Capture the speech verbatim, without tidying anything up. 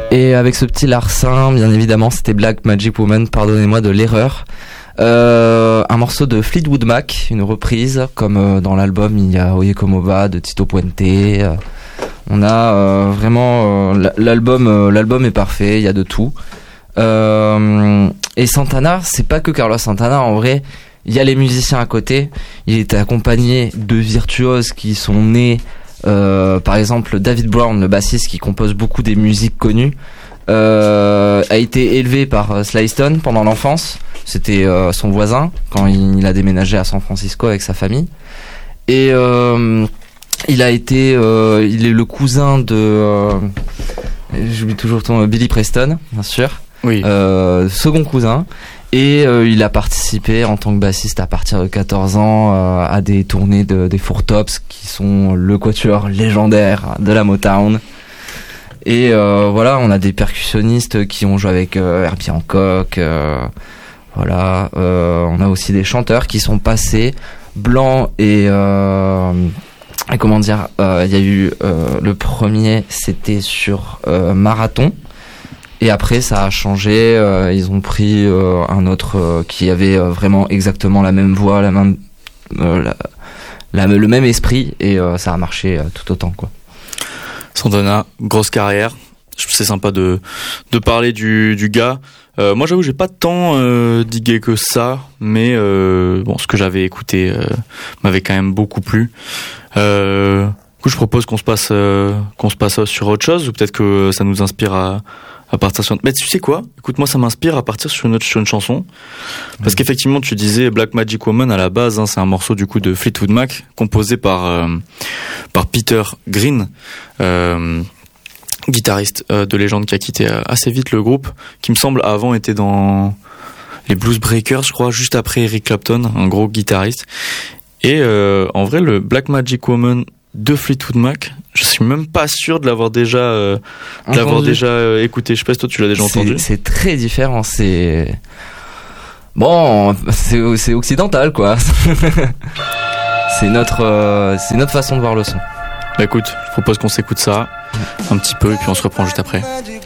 Et avec ce petit larcin, bien évidemment, c'était Black Magic Woman, pardonnez-moi de l'erreur. Euh, un morceau de Fleetwood Mac, une reprise, comme euh, dans l'album il y a Oye Como Va de Tito Puente. Euh, on a euh, vraiment euh, l'album, euh, l'album est parfait, il y a de tout. Euh, et Santana, c'est pas que Carlos Santana, en vrai, il y a les musiciens à côté. Il était accompagné de virtuoses qui sont nés. Euh, par exemple, David Brown, le bassiste qui compose beaucoup des musiques connues, euh, a été élevé par Sly Stone pendant l'enfance. C'était euh, son voisin quand il, il a déménagé à San Francisco avec sa famille. Et euh, il a été, euh, il est le cousin de, euh, j'oublie toujours ton Billy Preston, bien sûr. Oui. Euh, second cousin. Et euh, il a participé en tant que bassiste à partir de quatorze ans euh, à des tournées de, des Four Tops qui sont le quatuor légendaire de la Motown. Et euh, voilà, on a des percussionnistes qui ont joué avec euh, Herbie Hancock. Euh, voilà, euh, on a aussi des chanteurs qui sont passés blancs et, euh, et comment dire, il euh, y a eu euh, le premier, c'était sur euh, Marathon. Et après, ça a changé. Euh, ils ont pris euh, un autre euh, qui avait euh, vraiment exactement la même voix, la même, euh, la, la, le même esprit, et euh, ça a marché euh, tout autant, quoi. Santana, grosse carrière. C'est sympa de de parler du du gars. Euh, moi, j'avoue, j'ai pas tant euh, digué que ça, mais euh, bon, ce que j'avais écouté euh, m'avait quand même beaucoup plu. Euh, du coup, je propose qu'on se passe euh, qu'on se passe sur autre chose, ou peut-être que ça nous inspire à à partir sur... Mais tu sais quoi ? Écoute, moi, ça m'inspire à partir sur une autre sur une chanson. Parce mmh. qu'effectivement, tu disais Black Magic Woman à la base, hein, c'est un morceau du coup de Fleetwood Mac, composé par euh, par Peter Green, euh, guitariste euh, de légende qui a quitté euh, assez vite le groupe, qui me semble avant était dans les Blues Breakers, je crois, juste après Eric Clapton, un gros guitariste. Et euh, en vrai, le Black Magic Woman de Fleetwood Mac, je suis même pas sûr de l'avoir déjà euh, de l'avoir déjà euh, écouté. Je sais pas si toi tu l'as déjà c'est, entendu. C'est très différent, c'est bon, c'est, c'est occidental quoi. c'est notre euh, c'est notre façon de voir le son. Bah écoute, je propose qu'on s'écoute ça un petit peu et puis on se reprend juste après.